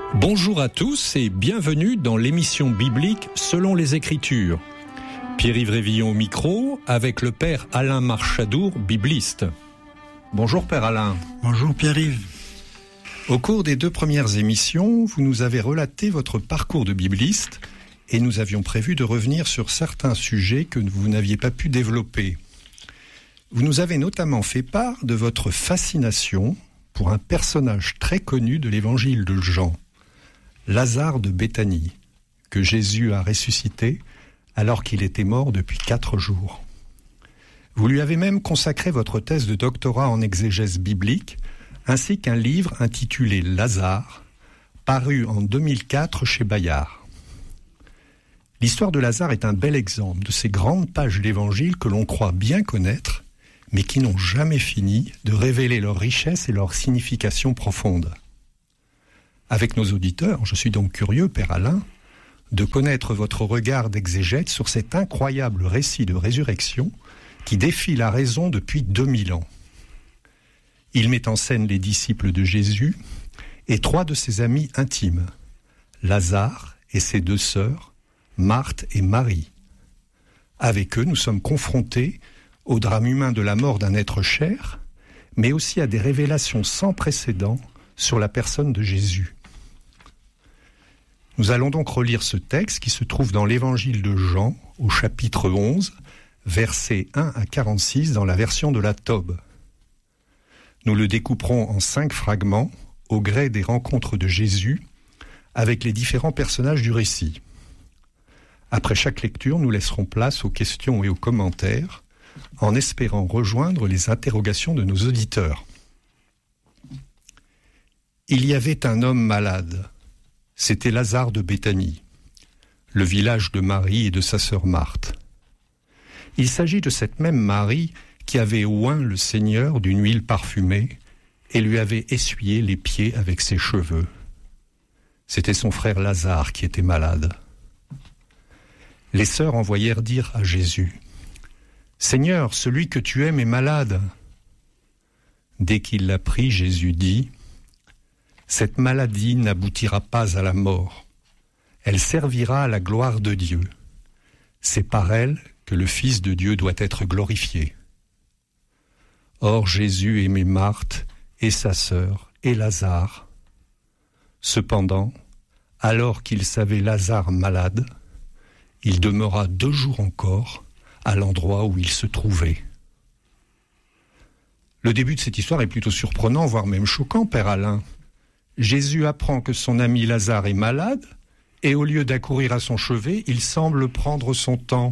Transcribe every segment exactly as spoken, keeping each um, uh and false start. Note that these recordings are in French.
Bonjour à tous et bienvenue dans l'émission biblique Selon les Écritures. Pierre-Yves Révillon au micro avec le Père Alain Marchadour, bibliste. Bonjour Père Alain. Bonjour Pierre-Yves. Au cours des deux premières émissions, vous nous avez relaté votre parcours de bibliste et nous avions prévu de revenir sur certains sujets que vous n'aviez pas pu développer. Vous nous avez notamment fait part de votre fascination pour un personnage très connu de l'évangile de Jean, Lazare de Béthanie, que Jésus a ressuscité alors qu'il était mort depuis quatre jours. Vous lui avez même consacré votre thèse de doctorat en exégèse biblique, ainsi qu'un livre intitulé Lazare, paru en deux mille quatre chez Bayard. L'histoire de Lazare est un bel exemple de ces grandes pages d'évangile que l'on croit bien connaître, mais qui n'ont jamais fini de révéler leur richesse et leur signification profonde. Avec nos auditeurs, je suis donc curieux, Père Alain, de connaître votre regard d'exégète sur cet incroyable récit de résurrection qui défie la raison depuis deux mille ans. Il met en scène les disciples de Jésus et trois de ses amis intimes, Lazare et ses deux sœurs, Marthe et Marie. Avec eux, nous sommes confrontés au drame humain de la mort d'un être cher, mais aussi à des révélations sans précédent sur la personne de Jésus. Nous allons donc relire ce texte qui se trouve dans l'évangile de Jean, au chapitre onze, versets un à quarante-six dans la version de la Tobe. Nous le découperons en cinq fragments, au gré des rencontres de Jésus, avec les différents personnages du récit. Après chaque lecture, nous laisserons place aux questions et aux commentaires, en espérant rejoindre les interrogations de nos auditeurs. Il y avait un homme malade. C'était Lazare de Béthanie, le village de Marie et de sa sœur Marthe. Il s'agit de cette même Marie qui avait oint le Seigneur d'une huile parfumée et lui avait essuyé les pieds avec ses cheveux. C'était son frère Lazare qui était malade. Les sœurs envoyèrent dire à Jésus : « Seigneur, celui que tu aimes est malade. » Dès qu'il l'apprit, Jésus dit : « Cette maladie n'aboutira pas à la mort. Elle servira à la gloire de Dieu. C'est par elle que le Fils de Dieu doit être glorifié. » Or Jésus aimait Marthe et sa sœur et Lazare. Cependant, alors qu'il savait Lazare malade, il demeura deux jours encore à l'endroit où il se trouvait. Le début de cette histoire est plutôt surprenant, voire même choquant, Père Alain. Jésus apprend que son ami Lazare est malade, et au lieu d'accourir à son chevet, il semble prendre son temps.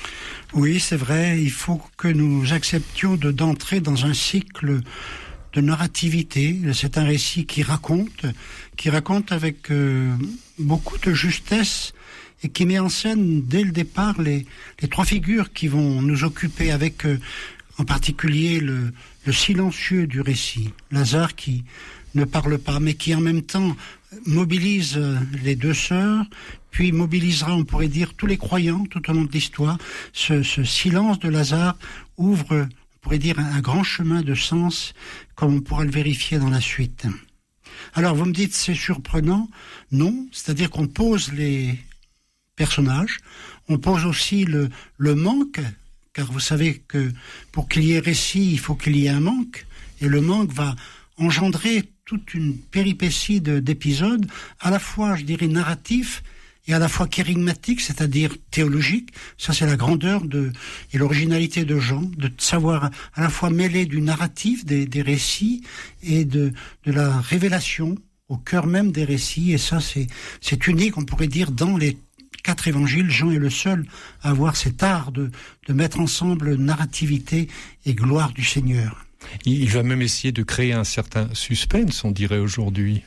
Oui, c'est vrai, il faut que nous acceptions de, d'entrer dans un cycle de narrativité. C'est un récit qui raconte, qui raconte avec euh, beaucoup de justesse et qui met en scène dès le départ les, les trois figures qui vont nous occuper, avec euh, en particulier le, le silencieux du récit, Lazare qui ne parle pas, mais qui en même temps mobilise les deux sœurs, puis mobilisera, on pourrait dire, tous les croyants tout au long de l'histoire. Ce, ce silence de Lazare ouvre, on pourrait dire, un, un grand chemin de sens, comme on pourra le vérifier dans la suite. Alors, vous me dites, c'est surprenant? Non, c'est-à-dire qu'on pose les personnages, on pose aussi le, le manque, car vous savez que pour qu'il y ait récit, il faut qu'il y ait un manque, et le manque va engendrer toute une péripétie de, d'épisodes, à la fois, je dirais, narratifs, et à la fois kérigmatiques, c'est-à-dire théologiques. Ça, c'est la grandeur de, et l'originalité de Jean, de savoir à la fois mêler du narratif, des, des récits, et de, de la révélation au cœur même des récits. Et ça, c'est, c'est unique, on pourrait dire, dans les quatre évangiles. Jean est le seul à avoir cet art de, de mettre ensemble narrativité et gloire du Seigneur. Il va même essayer de créer un certain suspense, on dirait aujourd'hui.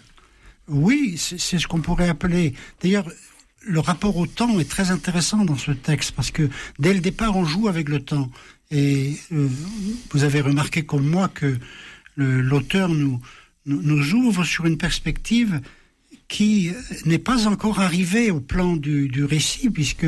Oui, c'est, c'est ce qu'on pourrait appeler... D'ailleurs, le rapport au temps est très intéressant dans ce texte, parce que dès le départ, on joue avec le temps. Et euh, vous avez remarqué comme moi que le, l'auteur nous, nous, nous ouvre sur une perspective qui n'est pas encore arrivée au plan du, du récit, puisque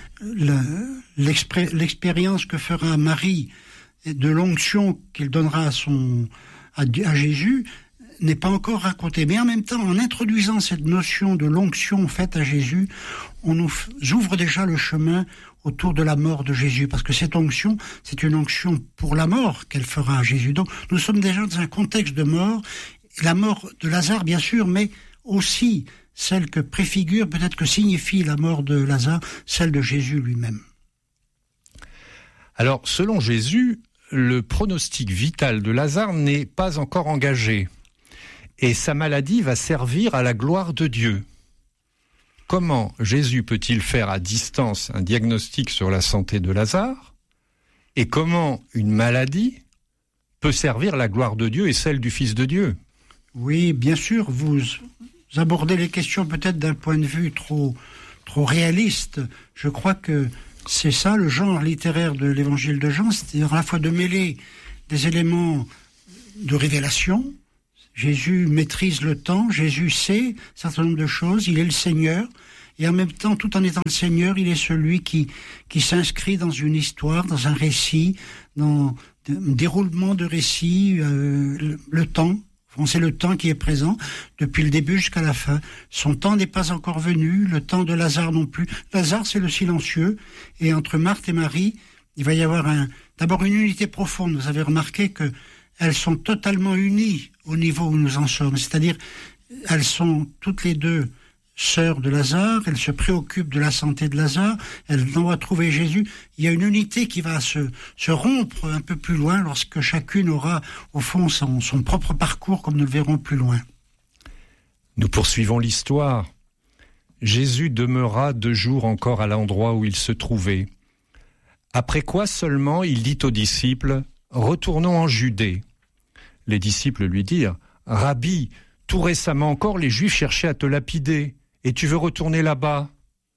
la, l'expré, l'expérience que fera Marie de l'onction qu'il donnera à, son, à, à Jésus n'est pas encore racontée. Mais en même temps, en introduisant cette notion de l'onction faite à Jésus, on nous ouvre déjà le chemin autour de la mort de Jésus, parce que cette onction, c'est une onction pour la mort qu'elle fera à Jésus. Donc nous sommes déjà dans un contexte de mort, la mort de Lazare bien sûr, mais aussi celle que préfigure, peut-être que signifie la mort de Lazare, celle de Jésus lui-même. Alors, selon Jésus, le pronostic vital de Lazare n'est pas encore engagé, et sa maladie va servir à la gloire de Dieu. Comment Jésus peut-il faire à distance un diagnostic sur la santé de Lazare, et comment une maladie peut servir la gloire de Dieu et celle du Fils de Dieu? Oui, bien sûr, vous abordez les questions peut-être d'un point de vue trop, trop réaliste. Je crois que c'est ça le genre littéraire de l'évangile de Jean, c'est-à-dire à la fois de mêler des éléments de révélation. Jésus maîtrise le temps, Jésus sait un certain nombre de choses, il est le Seigneur, et en même temps, tout en étant le Seigneur, il est celui qui, qui s'inscrit dans une histoire, dans un récit, dans un déroulement de récit, euh, le, le temps. C'est le temps qui est présent depuis le début jusqu'à la fin. Son temps n'est pas encore venu, le temps de Lazare non plus. Lazare, c'est le silencieux. Et entre Marthe et Marie, il va y avoir un, d'abord une unité profonde. Vous avez remarqué qu'elles sont totalement unies au niveau où nous en sommes. C'est-à-dire, elles sont toutes les deux sœurs de Lazare, elles se préoccupent de la santé de Lazare, elles vont trouver Jésus. Il y a une unité qui va se, se rompre un peu plus loin lorsque chacune aura, au fond, son, son propre parcours, comme nous le verrons plus loin. Nous poursuivons l'histoire. Jésus demeura deux jours encore à l'endroit où il se trouvait. Après quoi seulement il dit aux disciples « Retournons en Judée ». Les disciples lui dirent « Rabbi, tout récemment encore les Juifs cherchaient à te lapider. Et tu veux retourner là-bas »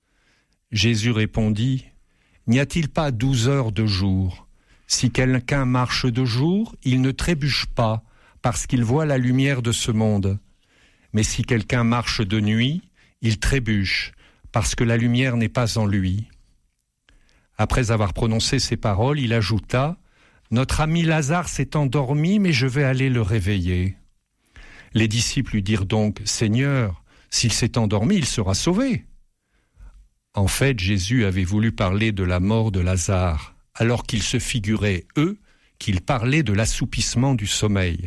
Jésus répondit, « N'y a-t-il pas douze heures de jour ? Si quelqu'un marche de jour, il ne trébuche pas, parce qu'il voit la lumière de ce monde. Mais si quelqu'un marche de nuit, il trébuche, parce que la lumière n'est pas en lui. » Après avoir prononcé ces paroles, il ajouta, « Notre ami Lazare s'est endormi, mais je vais aller le réveiller. » Les disciples lui dirent donc, « Seigneur, s'il s'est endormi, il sera sauvé. » En fait, Jésus avait voulu parler de la mort de Lazare, alors qu'ils se figuraient, eux, qu'il parlait de l'assoupissement du sommeil.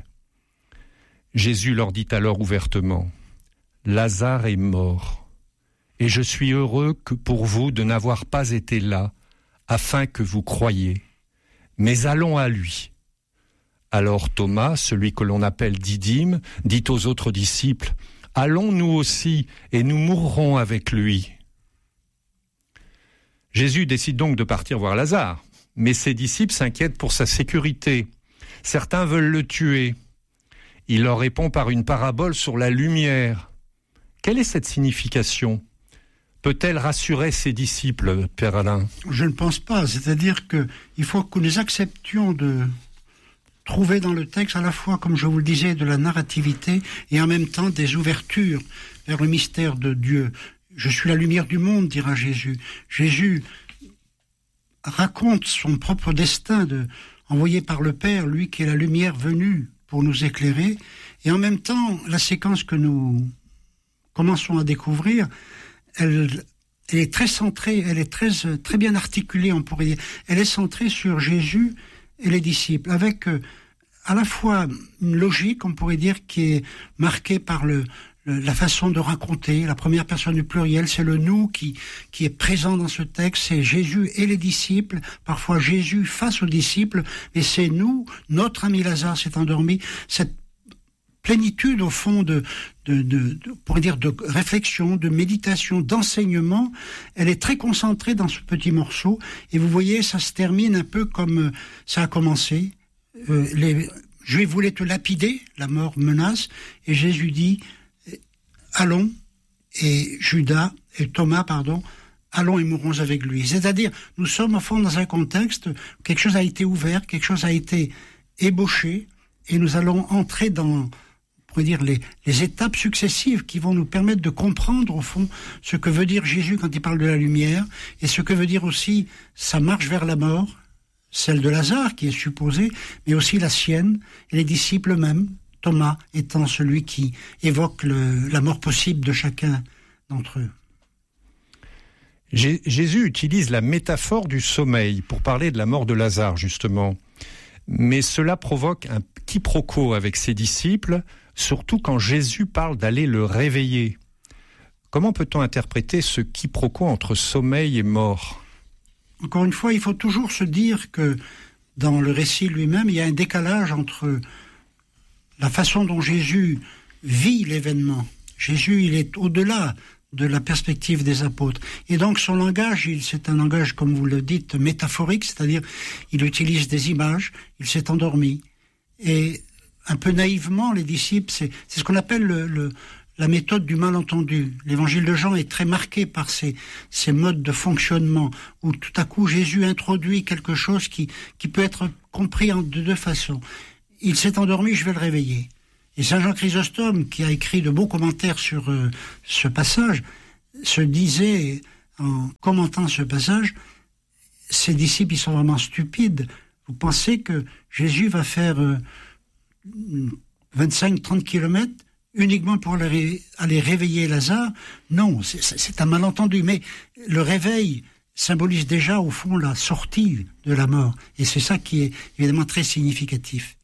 Jésus leur dit alors ouvertement, « Lazare est mort, et je suis heureux que pour vous de n'avoir pas été là, afin que vous croyiez. Mais allons à lui. » Alors Thomas, celui que l'on appelle Didyme, dit aux autres disciples, « Allons nous aussi, et nous mourrons avec lui. » Jésus décide donc de partir voir Lazare, mais ses disciples s'inquiètent pour sa sécurité. Certains veulent le tuer. Il leur répond par une parabole sur la lumière. Quelle est cette signification ? Peut-elle rassurer ses disciples, Père Alain ? Je ne pense pas. C'est-à-dire qu'il faut que nous acceptions de trouver dans le texte à la fois, comme je vous le disais, de la narrativité et en même temps des ouvertures vers le mystère de Dieu. Je suis la lumière du monde, dira Jésus. Jésus raconte son propre destin de, envoyé par le Père, lui qui est la lumière venue pour nous éclairer. Et en même temps, la séquence que nous commençons à découvrir, elle, elle est très centrée, elle est très, très bien articulée, on pourrait dire. Elle est centrée sur Jésus et les disciples, avec euh, à la fois une logique, on pourrait dire, qui est marquée par le, le, la façon de raconter. La première personne du pluriel, c'est le « nous » qui, qui est présent dans ce texte. C'est Jésus et les disciples, parfois Jésus face aux disciples, mais c'est nous, notre ami Lazare s'est endormi. Cette plénitude, au fond, de, de, de, de, on pourrait dire, de réflexion, de méditation, d'enseignement, elle est très concentrée dans ce petit morceau. Et vous voyez, ça se termine un peu comme ça a commencé. Euh, les Juifs voulaient te lapider, la mort menace, et Jésus dit, allons, et Judas, et Thomas, pardon, allons et mourrons avec lui. C'est-à-dire, nous sommes au fond dans un contexte, quelque chose a été ouvert, quelque chose a été ébauché, et nous allons entrer dans, on pourrait dire, les, les étapes successives qui vont nous permettre de comprendre, au fond, ce que veut dire Jésus quand il parle de la lumière, et ce que veut dire aussi sa marche vers la mort, celle de Lazare qui est supposée, mais aussi la sienne, et les disciples eux-mêmes, Thomas étant celui qui évoque le, la mort possible de chacun d'entre eux. Jésus utilise la métaphore du sommeil pour parler de la mort de Lazare, justement. Mais cela provoque un quiproquo avec ses disciples, surtout quand Jésus parle d'aller le réveiller. Comment peut-on interpréter ce quiproquo entre sommeil et mort ? Encore une fois, il faut toujours se dire que dans le récit lui-même, il y a un décalage entre la façon dont Jésus vit l'événement. Jésus, il est au-delà de la perspective des apôtres. Et donc son langage, il, c'est un langage, comme vous le dites, métaphorique, c'est-à-dire il utilise des images, il s'est endormi. Et un peu naïvement, les disciples, c'est, c'est ce qu'on appelle le, le, la méthode du malentendu. L'évangile de Jean est très marqué par ces, ces modes de fonctionnement, où tout à coup Jésus introduit quelque chose qui, qui peut être compris en de deux façons. Il s'est endormi, je vais le réveiller. Et Saint Jean Chrysostome, qui a écrit de beaux commentaires sur euh, ce passage, se disait, en commentant ce passage, ces disciples, ils sont vraiment stupides. Vous pensez que Jésus va faire euh, vingt-cinq à trente kilomètres uniquement pour aller, aller réveiller Lazare? Non, c'est, c'est un malentendu. Mais le réveil symbolise déjà, au fond, la sortie de la mort. Et c'est ça qui est évidemment très significatif.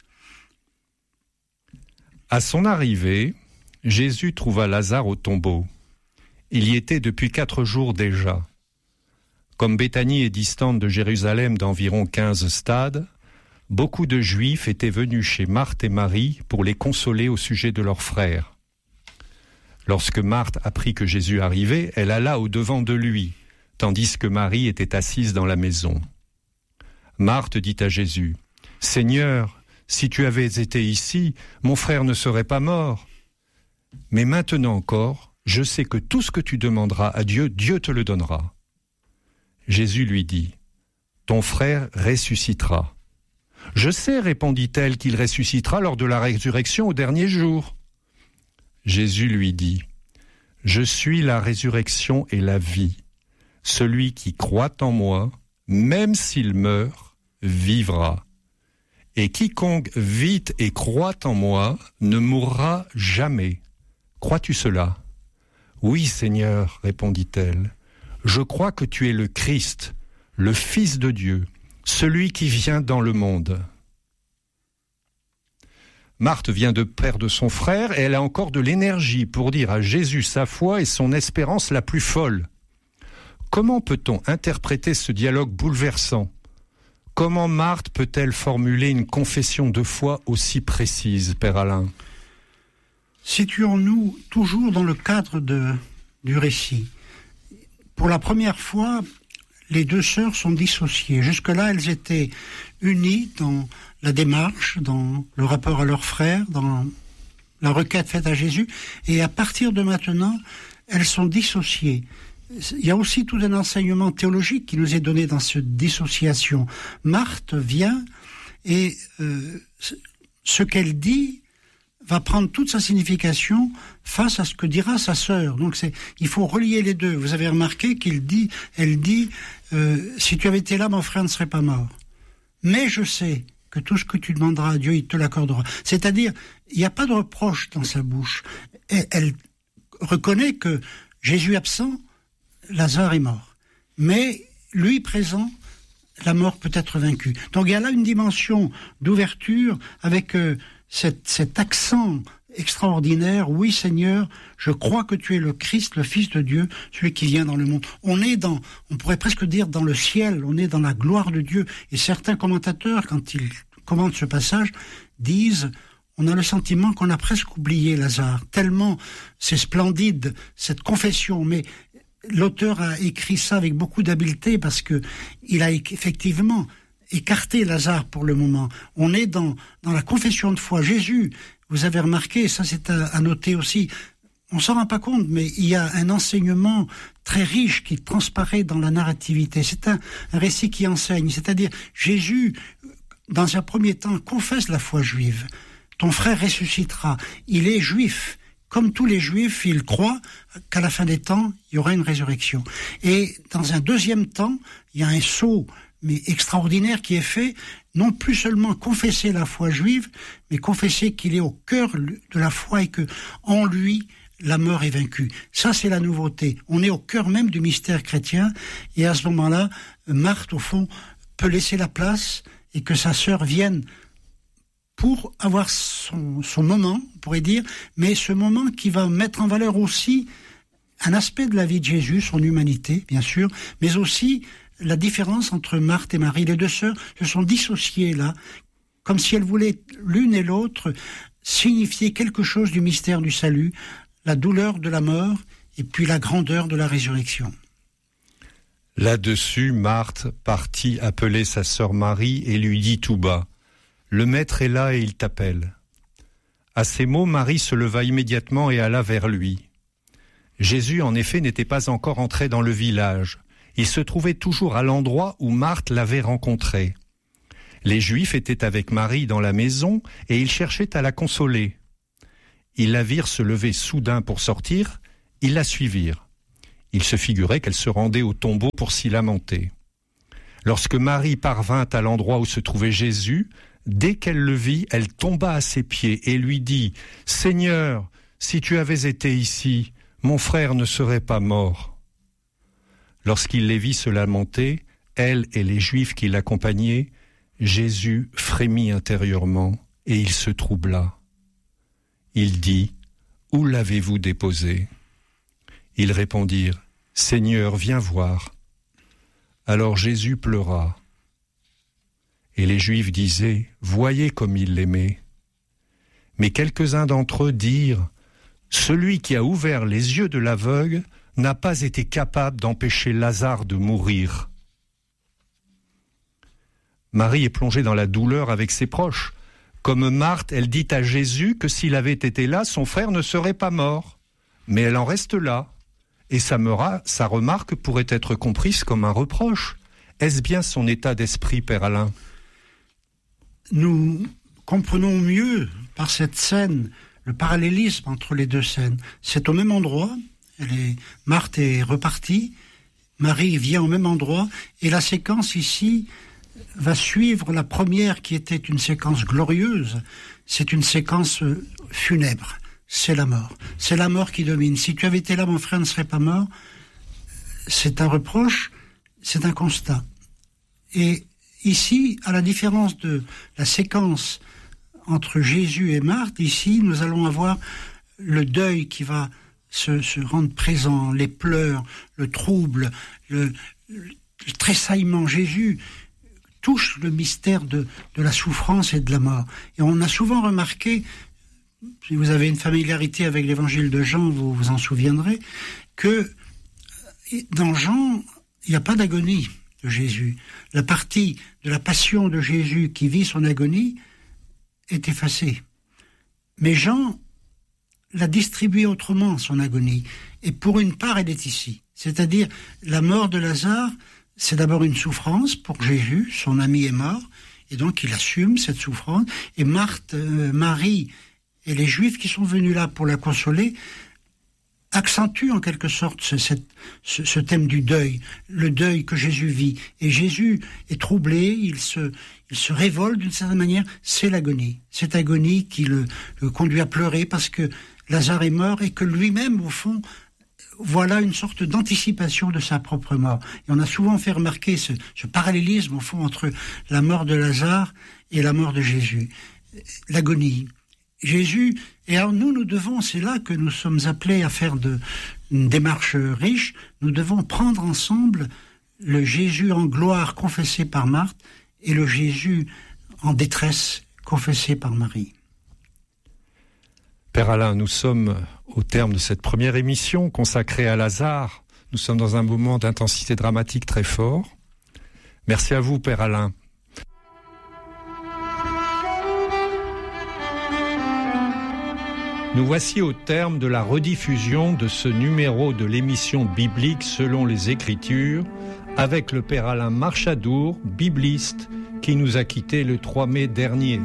À son arrivée, Jésus trouva Lazare au tombeau. Il y était depuis quatre jours déjà. Comme Béthanie est distante de Jérusalem d'environ quinze stades, beaucoup de Juifs étaient venus chez Marthe et Marie pour les consoler au sujet de leur frère. Lorsque Marthe apprit que Jésus arrivait, elle alla au-devant de lui, tandis que Marie était assise dans la maison. Marthe dit à Jésus, « Seigneur, si tu avais été ici, mon frère ne serait pas mort. Mais maintenant encore, je sais que tout ce que tu demanderas à Dieu, Dieu te le donnera. » Jésus lui dit, « Ton frère ressuscitera. » « Je sais, répondit-elle, qu'il ressuscitera lors de la résurrection au dernier jour. » Jésus lui dit, « Je suis la résurrection et la vie. Celui qui croit en moi, même s'il meurt, vivra. Et quiconque vit et croit en moi ne mourra jamais. Crois-tu cela ? » « Oui, Seigneur, répondit-elle. Je crois que tu es le Christ, le Fils de Dieu, celui qui vient dans le monde. » Marthe vient de perdre son frère et elle a encore de l'énergie pour dire à Jésus sa foi et son espérance la plus folle. Comment peut-on interpréter ce dialogue bouleversant ? Comment Marthe peut-elle formuler une confession de foi aussi précise, Père Alain ? Situons-nous toujours dans le cadre de, du récit. Pour la première fois, les deux sœurs sont dissociées. Jusque-là, elles étaient unies dans la démarche, dans le rapport à leur frère, dans la requête faite à Jésus. Et à partir de maintenant, elles sont dissociées. Il y a aussi tout un enseignement théologique qui nous est donné dans cette dissociation. Marthe vient et euh, ce qu'elle dit va prendre toute sa signification face à ce que dira sa sœur. Donc c'est, il faut relier les deux. Vous avez remarqué qu'il dit, elle dit, euh, si tu avais été là, mon frère ne serait pas mort. Mais je sais que tout ce que tu demanderas à Dieu, il te l'accordera. C'est-à-dire, il n'y a pas de reproche dans sa bouche. Et elle reconnaît que Jésus absent, Lazare est mort. Mais lui présent, la mort peut être vaincue. Donc il y a là une dimension d'ouverture avec euh, Cet, cet accent extraordinaire, oui Seigneur, je crois que tu es le Christ, le Fils de Dieu, celui qui vient dans le monde. On est dans, on pourrait presque dire dans le ciel, on est dans la gloire de Dieu. Et certains commentateurs, quand ils commentent ce passage, disent, on a le sentiment qu'on a presque oublié Lazare, tellement c'est splendide, cette confession, mais l'auteur a écrit ça avec beaucoup d'habileté parce que il a effectivement écarter Lazare pour le moment. On est dans, dans la confession de foi. Jésus, vous avez remarqué, ça c'est à, à noter aussi, on s'en rend pas compte, mais il y a un enseignement très riche qui transparaît dans la narrativité. C'est un, un récit qui enseigne, c'est-à-dire Jésus, dans un premier temps, confesse la foi juive. Ton frère ressuscitera. Il est juif. Comme tous les juifs, il croit qu'à la fin des temps, il y aura une résurrection. Et dans un deuxième temps, il y a un saut mais extraordinaire qui est fait. non plus seulement confesser la foi juive, mais confesser qu'il est au cœur de la foi et que en lui, la mort est vaincue. Ça, c'est la nouveauté. On est au cœur même du mystère chrétien, et à ce moment-là, Marthe, au fond, peut laisser la place et que sa sœur vienne pour avoir son, son moment, on pourrait dire, mais ce moment qui va mettre en valeur aussi un aspect de la vie de Jésus, son humanité, bien sûr, mais aussi la différence entre Marthe et Marie. Les deux sœurs se sont dissociées là, comme si elles voulaient l'une et l'autre signifier quelque chose du mystère du salut, la douleur de la mort et puis la grandeur de la résurrection. Là-dessus, Marthe partit appeler sa sœur Marie et lui dit tout bas, « Le maître est là et il t'appelle. » À ces mots, Marie se leva immédiatement et alla vers lui. Jésus, en effet, n'était pas encore entré dans le village. Il se trouvait toujours à l'endroit où Marthe l'avait rencontré. Les Juifs étaient avec Marie dans la maison et ils cherchaient à la consoler. Ils la virent se lever soudain pour sortir, ils la suivirent. Ils se figuraient qu'elle se rendait au tombeau pour s'y lamenter. Lorsque Marie parvint à l'endroit où se trouvait Jésus, dès qu'elle le vit, elle tomba à ses pieds et lui dit « Seigneur, si tu avais été ici, mon frère ne serait pas mort. » Lorsqu'il les vit se lamenter, elle et les Juifs qui l'accompagnaient, Jésus frémit intérieurement et il se troubla. Il dit « Où l'avez-vous déposé ?» Ils répondirent « Seigneur, viens voir. » Alors Jésus pleura. Et les Juifs disaient « Voyez comme il l'aimait. » Mais quelques-uns d'entre eux dirent « Celui qui a ouvert les yeux de l'aveugle n'a pas été capable d'empêcher Lazare de mourir. » Marie est plongée dans la douleur avec ses proches. Comme Marthe, elle dit à Jésus que s'il avait été là, son frère ne serait pas mort. Mais elle en reste là. Et sa, meura, sa remarque pourrait être comprise comme un reproche. Est-ce bien son état d'esprit, Père Alain ? Nous comprenons mieux par cette scène le parallélisme entre les deux scènes. C'est au même endroit, elle est, Marthe est repartie, Marie vient au même endroit, et la séquence ici va suivre la première qui était une séquence glorieuse. C'est une séquence funèbre. C'est la mort. C'est la mort qui domine. Si tu avais été là, mon frère ne serait pas mort. C'est un reproche, c'est un constat. Et ici, à la différence de la séquence entre Jésus et Marthe, ici, nous allons avoir le deuil qui va se, se rendre présent, les pleurs, le trouble, le, le tressaillement. Jésus touche le mystère de, de la souffrance et de la mort. Et on a souvent remarqué, si vous avez une familiarité avec l'évangile de Jean, vous vous en souviendrez, que dans Jean, il n'y a pas d'agonie de Jésus. La partie de la passion de Jésus qui vit son agonie est effacée. Mais Jean l'a distribuée autrement, son agonie. Et pour une part, elle est ici. C'est-à-dire, la mort de Lazare, c'est d'abord une souffrance pour Jésus, son ami est mort, et donc il assume cette souffrance. Et Marthe, euh, Marie et les Juifs qui sont venus là pour la consoler accentuent en quelque sorte ce, cette, ce, ce thème du deuil, le deuil que Jésus vit. Et Jésus est troublé, il se, il se révolte d'une certaine manière, c'est l'agonie. Cette agonie qui le, le conduit à pleurer parce que Lazare est mort et que lui-même, au fond, voilà une sorte d'anticipation de sa propre mort. Et on a souvent fait remarquer ce, ce parallélisme, au fond, entre la mort de Lazare et la mort de Jésus. L'agonie. Jésus, et alors nous, nous devons, c'est là que nous sommes appelés à faire de, une démarche riche, nous devons prendre ensemble le Jésus en gloire confessé par Marthe et le Jésus en détresse confessé par Marie. Père Alain, nous sommes au terme de cette première émission consacrée à Lazare. Nous sommes dans un moment d'intensité dramatique très fort. Merci à vous, Père Alain. Nous voici au terme de la rediffusion de ce numéro de l'émission biblique selon les Écritures avec le Père Alain Marchadour, bibliste, qui nous a quittés le trois mai dernier.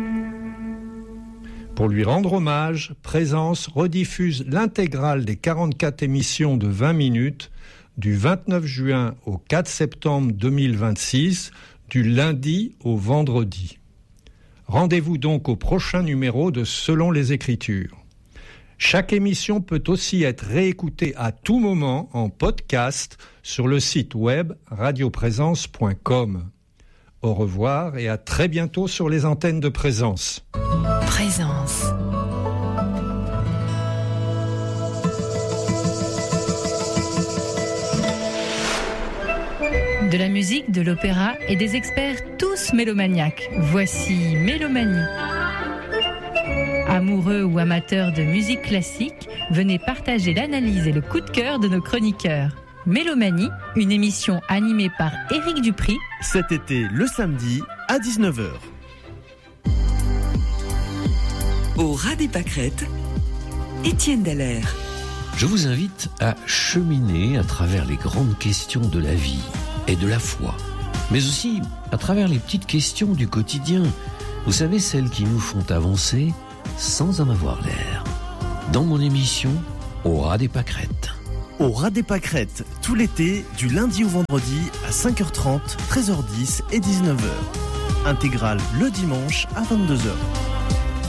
Pour lui rendre hommage, Présence rediffuse l'intégrale des quarante-quatre émissions de vingt minutes du vingt-neuf juin au quatre septembre deux mille vingt-six du lundi au vendredi. Rendez-vous donc au prochain numéro de Selon les Écritures. Chaque émission peut aussi être réécoutée à tout moment en podcast sur le site web radioprésence point com. Au revoir et à très bientôt sur les antennes de Présence. Présence. De la musique, de l'opéra et des experts tous mélomaniaques. Voici Mélomanie. Amoureux ou amateurs de musique classique, venez partager l'analyse et le coup de cœur de nos chroniqueurs. Mélomanie, une émission animée par Éric Dupri. Cet été, le samedi, à dix-neuf heures. Au ras des pâquerettes, Étienne Dallaire. Je vous invite à cheminer à travers les grandes questions de la vie et de la foi, mais aussi à travers les petites questions du quotidien. Vous savez, celles qui nous font avancer sans en avoir l'air. Dans mon émission, Au ras des pâquerettes. Au ras des pâquerettes, tout l'été, du lundi au vendredi à cinq heures trente, treize heures dix et dix-neuf heures. Intégrale le dimanche à vingt-deux heures.